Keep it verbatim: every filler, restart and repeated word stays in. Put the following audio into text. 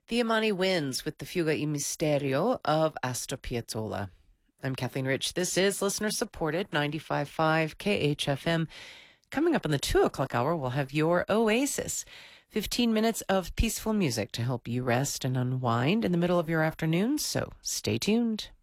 The Imani Winds with the Fuga y Misterio of Astor Piazzolla. I'm Kathleen Rich. This is listener-supported ninety-five point five K H F M. Coming up in the two o'clock hour, we'll have your Oasis. fifteen minutes of peaceful music to help you rest and unwind in the middle of your afternoon, so stay tuned.